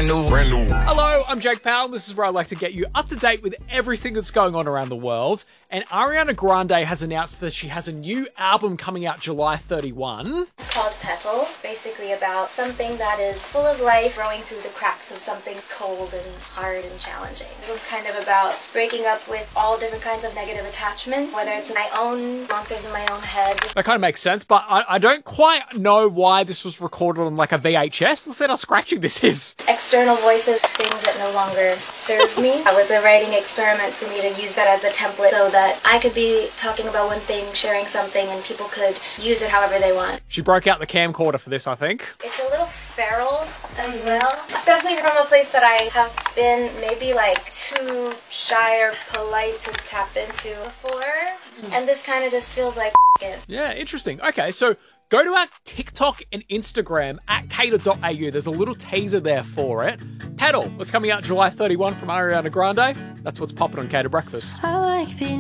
brand new, brand new. Hello, I'm Jake Powell. This is where I like to get you up to date with everything that's going on around the world. And Ariana Grande has announced that she has a new album coming out July 31. It's called Petal, basically about something that is full of life, growing through the cracks of something's cold and hard and challenging. It was kind of about breaking up with all different kinds of negative attachments, whether it's my own monsters in my own head. That kind of makes sense, but I don't quite know why this was recorded on like a VHS. Let's see how scratchy this is. External voices, things that no longer serve me. It was a writing experiment for me to use that as a template so that I could be talking about one thing, sharing something, and people could use it however they want. She broke out the camcorder for this, I think. It's a little feral as well. It's definitely from a place that I have been maybe like too shy or polite to tap into before. And this kind of just feels like it. Yeah, interesting. Okay, so go to our TikTok and Instagram at cater.au. There's a little teaser there for it. Petal, that's coming out July 31 from Ariana Grande. That's what's popping on Cater Breakfast. I like being